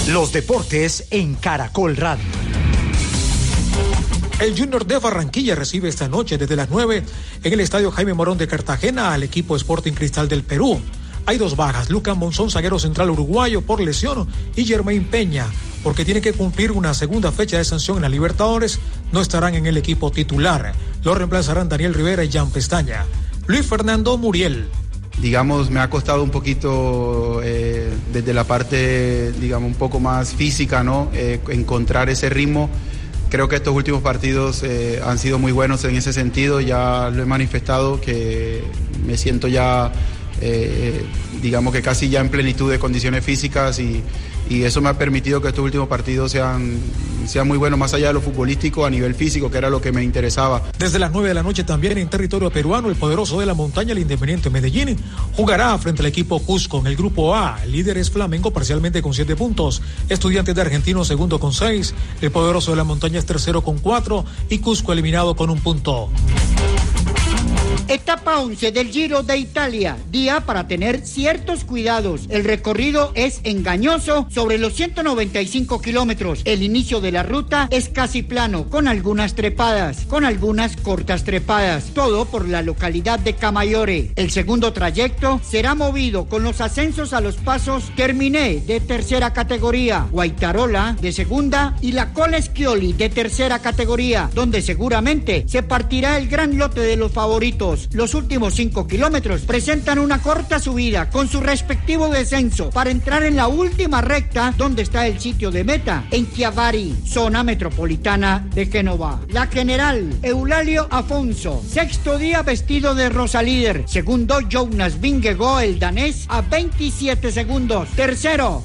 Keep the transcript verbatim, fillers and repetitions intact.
Los deportes en Caracol Radio. El Junior de Barranquilla recibe esta noche desde las nueve en el estadio Jaime Morón de Cartagena al equipo Sporting Cristal del Perú. Hay dos bajas, Lucas Monzón, zaguero central uruguayo por lesión, y Germain Peña, porque tiene que cumplir una segunda fecha de sanción en la Libertadores, no estarán en el equipo titular. Lo reemplazarán Daniel Rivera y Jan Pestaña. Luis Fernando Muriel. Digamos, me ha costado un poquito eh, desde la parte, digamos, un poco más física, ¿no? Eh, encontrar ese ritmo. Creo que estos últimos partidos eh, han sido muy buenos en ese sentido, ya lo he manifestado, que me siento ya, eh, digamos que casi ya en plenitud de condiciones físicas y, y eso me ha permitido que estos últimos partidos sean, sean muy buenos, más allá de lo futbolístico, a nivel físico, que era lo que me interesaba. Desde las nueve de la noche también en territorio peruano, el poderoso de la montaña, el Independiente Medellín, jugará frente al equipo Cusco en el grupo A. El líder es Flamengo, parcialmente con siete puntos. Estudiantes de Argentino, segundo con seis. El poderoso de la montaña es tercero con cuatro y Cusco eliminado con un punto. Etapa once del Giro de Italia, día para tener ciertos cuidados. El recorrido es engañoso sobre los ciento noventa y cinco kilómetros. El inicio de la ruta es casi plano, con algunas trepadas, con algunas cortas trepadas, todo por la localidad de Camaiore. El segundo trayecto será movido con los ascensos a los pasos Terminé de tercera categoría, Guaitarola de segunda y la Colle Schioli de tercera categoría, donde seguramente se partirá el gran lote de los favoritos. Los últimos cinco kilómetros presentan una corta subida con su respectivo descenso para entrar en la última recta donde está el sitio de meta, en Chiavari, zona metropolitana de Génova. La general Eulalio Afonso, sexto día vestido de rosa líder. Segundo, Jonas Vingegaard, el danés, a veintisiete segundos. Tercero,